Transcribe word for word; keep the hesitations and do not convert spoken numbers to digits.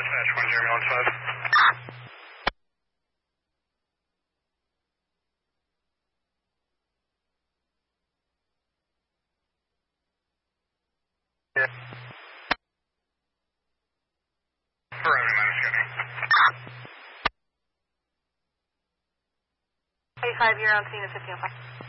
Dispatch one zero one five. Yeah. Verizon minus schedule. eight five, you're on scene at fifteen oh five.